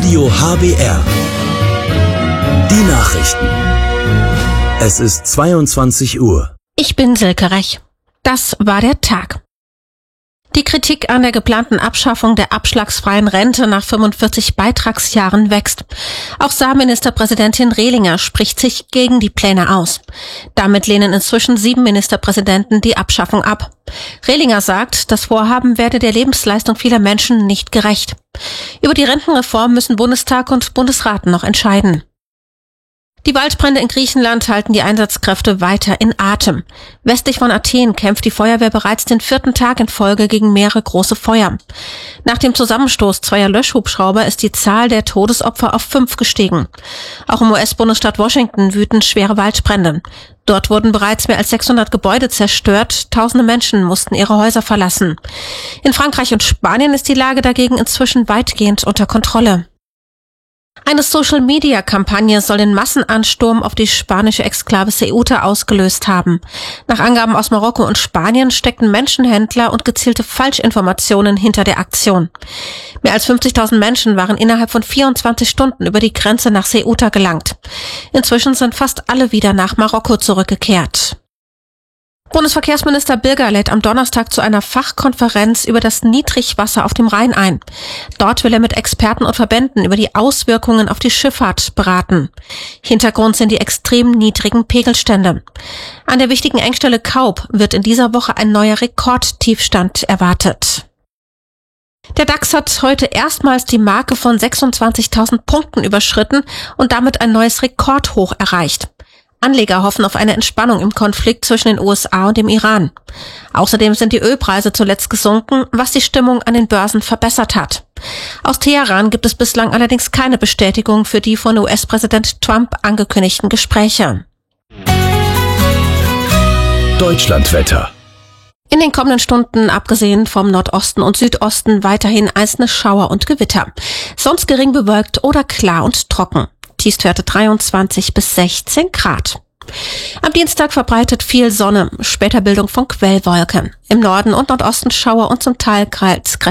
Radio HBR. Die Nachrichten. Es ist 22 Uhr. Ich bin Silke Rech. Das war der Tag. Die Kritik an der geplanten Abschaffung der abschlagsfreien Rente nach 45 Beitragsjahren wächst. Auch Saarministerpräsidentin Rehlinger spricht sich gegen die Pläne aus. Damit lehnen inzwischen 7 Ministerpräsidenten die Abschaffung ab. Rehlinger sagt, das Vorhaben werde der Lebensleistung vieler Menschen nicht gerecht. Über die Rentenreform müssen Bundestag und Bundesrat noch entscheiden. Die Waldbrände in Griechenland halten die Einsatzkräfte weiter in Atem. Westlich von Athen kämpft die Feuerwehr bereits den 4. Tag in Folge gegen mehrere große Feuer. Nach dem Zusammenstoß 2 Löschhubschrauber ist die Zahl der Todesopfer auf 5 gestiegen. Auch im US-Bundesstaat Washington wüten schwere Waldbrände. Dort wurden bereits mehr als 600 Gebäude zerstört, tausende Menschen mussten ihre Häuser verlassen. In Frankreich und Spanien ist die Lage dagegen inzwischen weitgehend unter Kontrolle. Eine Social-Media-Kampagne soll den Massenansturm auf die spanische Exklave Ceuta ausgelöst haben. Nach Angaben aus Marokko und Spanien steckten Menschenhändler und gezielte Falschinformationen hinter der Aktion. Mehr als 50.000 Menschen waren innerhalb von 24 Stunden über die Grenze nach Ceuta gelangt. Inzwischen sind fast alle wieder nach Marokko zurückgekehrt. Bundesverkehrsminister Birger lädt am Donnerstag zu einer Fachkonferenz über das Niedrigwasser auf dem Rhein ein. Dort will er mit Experten und Verbänden über die Auswirkungen auf die Schifffahrt beraten. Hintergrund sind die extrem niedrigen Pegelstände. An der wichtigen Engstelle Kaub wird in dieser Woche ein neuer Rekordtiefstand erwartet. Der DAX hat heute erstmals die Marke von 26.000 Punkten überschritten und damit ein neues Rekordhoch erreicht. Anleger hoffen auf eine Entspannung im Konflikt zwischen den USA und dem Iran. Außerdem sind die Ölpreise zuletzt gesunken, was die Stimmung an den Börsen verbessert hat. Aus Teheran gibt es bislang allerdings keine Bestätigung für die von US-Präsident Trump angekündigten Gespräche. Deutschlandwetter. In den kommenden Stunden, abgesehen vom Nordosten und Südosten, weiterhin einzelne Schauer und Gewitter. Sonst gering bewölkt oder klar und trocken. Tiefstwerte 23 bis 16 Grad. Am Dienstag verbreitet viel Sonne, später Bildung von Quellwolken. Im Norden und Nordosten Schauer und zum Teil